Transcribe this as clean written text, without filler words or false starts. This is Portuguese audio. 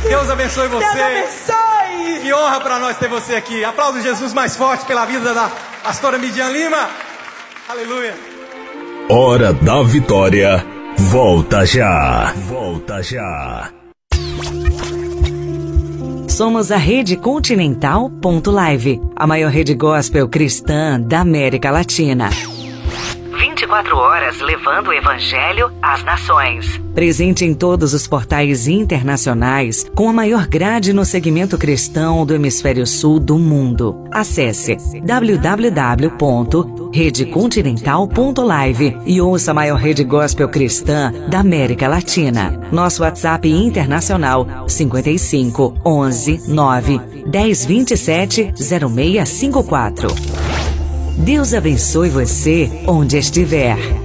Deus abençoe você. Deus abençoe. Que honra para nós ter você aqui. Aplauda Jesus mais forte pela vida da pastora Midian Lima. Aleluia. Hora da Vitória. Volta já. Volta já. Somos a Rede Continental.live, a maior rede gospel cristã da América Latina. 24 horas levando o Evangelho às nações. Presente em todos os portais internacionais, com a maior grade no segmento cristão do hemisfério sul do mundo. Acesse www.redecontinental.live e ouça a maior rede gospel cristã da América Latina. Nosso WhatsApp internacional 55 11 9 10 27 0654. Deus abençoe você onde estiver.